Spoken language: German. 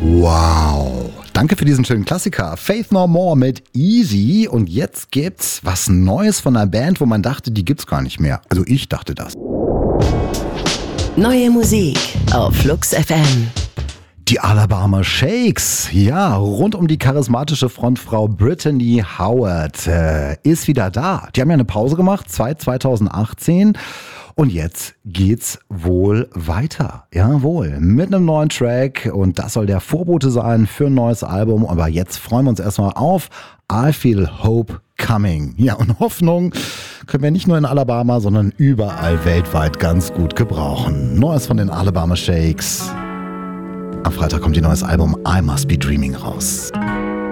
Wow. Danke für diesen schönen Klassiker. Faith No More mit Easy. Und jetzt gibt's was Neues von einer Band, wo man dachte, die gibt's gar nicht mehr. Also ich dachte das. Neue Musik auf Flux FM. Die Alabama Shakes, ja, rund um die charismatische Frontfrau Brittany Howard ist wieder da. Die haben ja eine Pause gemacht, 2018. Und jetzt geht's wohl weiter. Jawohl, mit einem neuen Track. Und das soll der Vorbote sein für ein neues Album. Aber jetzt freuen wir uns erstmal auf I Feel Hope Coming. Ja, und Hoffnung können wir nicht nur in Alabama, sondern überall weltweit ganz gut gebrauchen. Neues von den Alabama Shakes. Am Freitag kommt ihr neues Album I Must Be Dreaming raus.